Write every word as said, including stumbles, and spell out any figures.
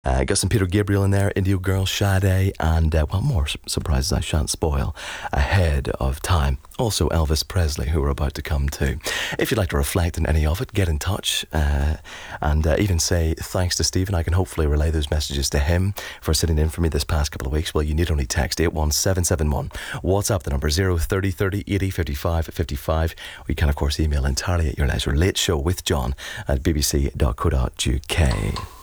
Uh, got some Peter Gabriel in there, Indio Girl, Sade, and, uh, well, more surprises I shan't spoil ahead of time. Also Elvis Presley, who we're about to come to. If you'd like to reflect on any of it, get in touch uh, and uh, even say thanks to Stephen. I can hopefully relay those messages to him for sitting in for me this past couple of weeks. Well, you need only text eight one seven seven one. WhatsApp the number zero thirty thirty eighty fifty-five fifty-five. Or you can, of course, email entirely at your leisure. Late Show with John at b b c dot co dot u k.